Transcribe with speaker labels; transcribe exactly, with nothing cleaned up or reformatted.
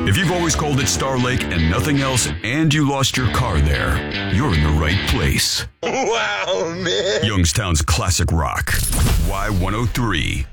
Speaker 1: If you've always called it Star Lake and nothing else, and you lost your car there, you're in the right place.
Speaker 2: Wow, man.
Speaker 1: Youngstown's classic rock. Y one oh three.